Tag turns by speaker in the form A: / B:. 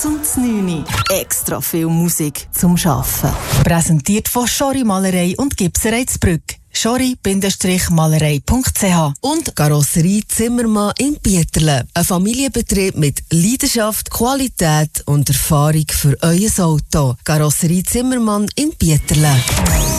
A: zum 9. Extra viel Musik zum Arbeiten. Präsentiert von Schori Malerei und Gipserei Zbrügg. schori-malerei.ch und
B: Karosserie Zimmermann in Bieterle. Ein Familienbetrieb mit Leidenschaft, Qualität und Erfahrung für euer Auto. Karosserie Zimmermann in Bieterle.